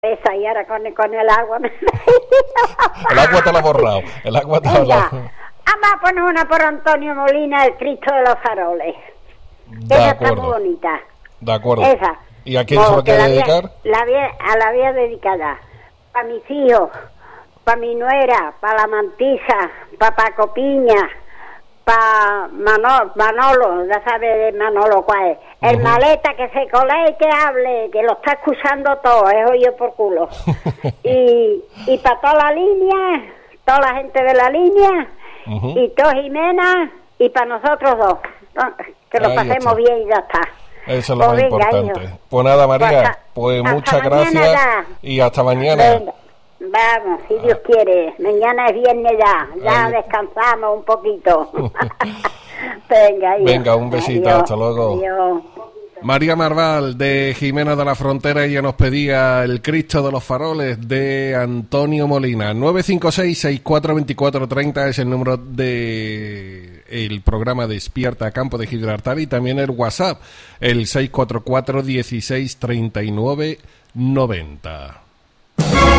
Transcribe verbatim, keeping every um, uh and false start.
Esa, y ahora con, con el agua me... El agua te la ha borrado. El agua te la ha borrado. Vamos a poner una por Antonio Molina, el Cristo de los Faroles. De Esa acuerdo. está muy bonita. De acuerdo. Esa. ¿Y a quién se lo quiere dedicar? La voy a la voy a dedicada. Para mis hijos, para mi nuera, para la Mantisa, para Paco Piña, para Manolo, Manolo, ya sabe de Manolo cuál es. El uh-huh. Maleta que se cole y que hable, que lo está escuchando todo, es oído por culo. y y para toda la línea, toda la gente de la línea, uh-huh. y todo Jimena, y para nosotros dos. Que lo Ahí pasemos está. Bien y ya está. Eso es lo pues más venga, importante. Hijo. Pues nada, María, pues, pues muchas gracias ya. Y hasta mañana. Venga. Vamos, si Dios quiere. Mañana es viernes ya. Ya Ay. Descansamos un poquito. Venga, hijo. Venga, un besito. Adiós. Hasta luego. Adiós. María Marval, de Jimena de la Frontera, ella nos pedía El Cristo de los Faroles, de Antonio Molina. nueve cinco seis, seis cuatro dos cuatro tres cero es el número de el programa Despierta Campo de Gibraltar, y también el WhatsApp, el seis cuatro cuatro, dieciséis, treinta y nueve, noventa.